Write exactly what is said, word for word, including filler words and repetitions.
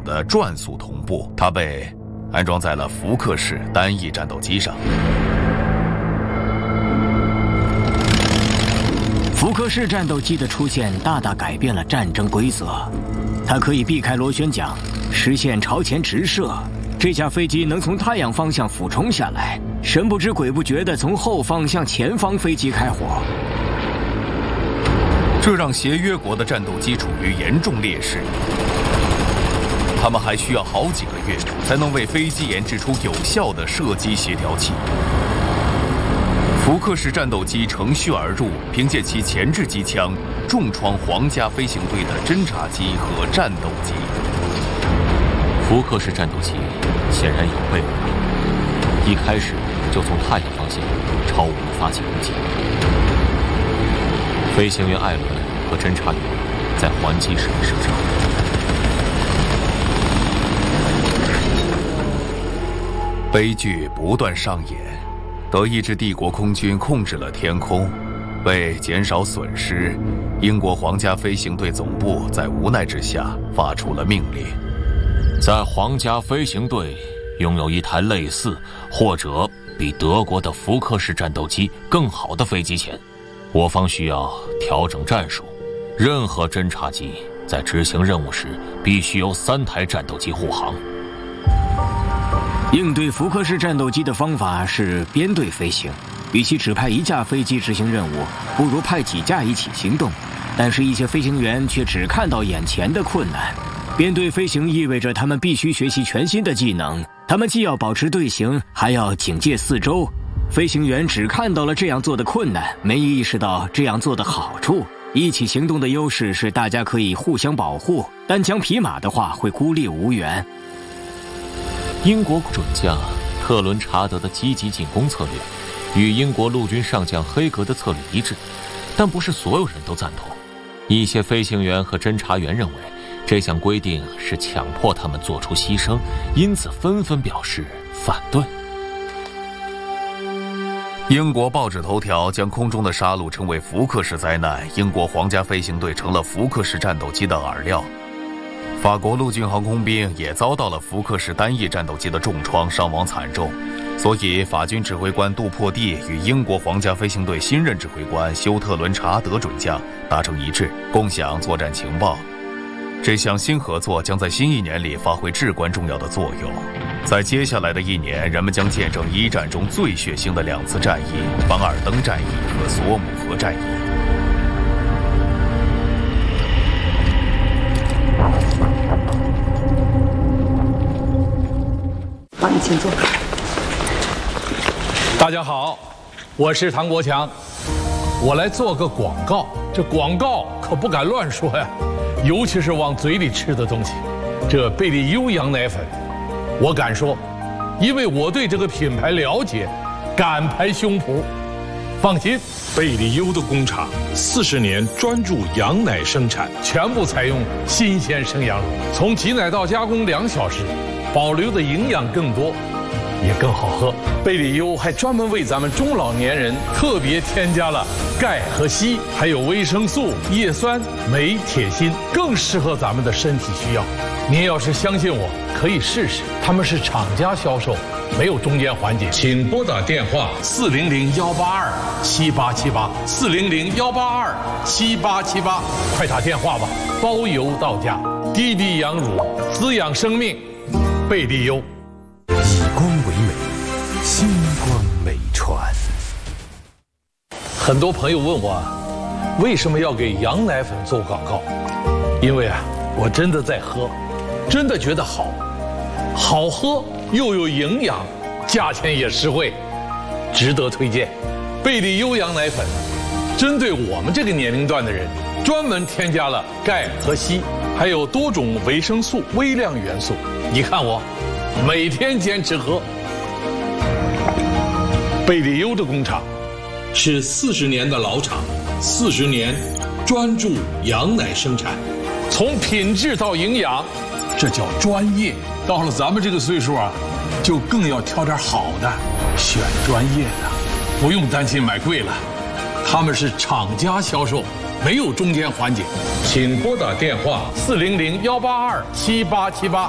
的转速同步，它被安装在了福克式单翼战斗机上。 福克式战斗机的出现大大改变了战争规则，它可以避开螺旋桨，实现朝前直射。这架飞机能从太阳方向俯冲下来，神不知鬼不觉地从后方向前方飞机开火。 这让协约国的战斗机处于严重劣势，他们还需要好几个月才能为飞机研制出有效的射击协调器。福克式战斗机乘虚而入，凭借其前置机枪重创皇家飞行队的侦察机和战斗机。 福克式战斗机显然有备无患，一开始就从太阳方向朝我们发起攻击。飞行员艾伦和侦察员在还击时受伤。 悲剧不断上演。德意志帝国空军控制了天空，为减少损失，英国皇家飞行队总部在无奈之下发出了命令。 在皇家飞行队拥有一台类似或者比德国的福克式战斗机更好的飞机前，我方需要调整战术。任何侦察机在执行任务时必须由三台战斗机护航。 应对福克式战斗机的方法是编队飞行，与其只派一架飞机执行任务，不如派几架一起行动。但是一些飞行员却只看到眼前的困难。编队飞行意味着他们必须学习全新的技能，他们既要保持队形，还要警戒四周。飞行员只看到了这样做的困难，没意识到这样做的好处。一起行动的优势是大家可以互相保护，单枪匹马的话会孤立无援。 英国准将特伦查德的积极进攻策略与英国陆军上将黑格的策略一致，但不是所有人都赞同。一些飞行员和侦察员认为这项规定是强迫他们做出牺牲，因此纷纷表示反对。 英国报纸头条将空中的杀戮称为福克式灾难，英国皇家飞行队成了福克式战斗机的饵料。法国陆军航空兵也遭到了福克式单翼战斗机的重创，伤亡惨重。所以法军指挥官杜珀蒂与英国皇家飞行队新任指挥官休特伦查德准将达成一致，共享作战情报。这项新合作将在新一年里发挥至关重要的作用。在接下来的一年，人们将见证一战中最血腥的两次战役——凡尔登战役和索姆河战役。 好，你请坐。 大家好，我是唐国强，我来做个广告。这广告可不敢乱说呀，尤其是往嘴里吃的东西。这贝利优羊奶粉，我敢说，因为我对这个品牌了解，敢拍胸脯。放心， 贝利优的工厂四十年专注羊奶生产， 全部采用新鲜生羊乳，从挤奶到加工两小时，保留的营养更多，也更好喝。贝利优还专门为咱们中老年人特别添加了钙和硒，还有维生素、叶酸、镁、铁、锌，更适合咱们的身体需要。您要是相信我，可以试试。他们是厂家销售，没有中间环节。请拨打电话四零零幺八二七八七八四零零幺八二七八七八，快打电话吧，包邮到家。滴滴羊乳，滋养生命，贝利优。 以光为美，星光美传。 很多朋友问我，为什么要给羊奶粉做广告？因为啊，我真的在喝，真的觉得好，好喝又有营养，价钱也实惠，值得推荐。贝利优羊奶粉针对我们这个年龄段的人，专门添加了钙和硒，还有多种维生素、微量元素。你看我每天坚持喝。贝利优的工厂是四十年的老厂，四十年专注羊奶生产， 从品质到营养，这叫专业。到了咱们这个岁数啊，就更要挑点好的，选专业的，不用担心买贵了。他们是厂家销售，没有中间环节。请拨打电话四零零幺八二七八七八。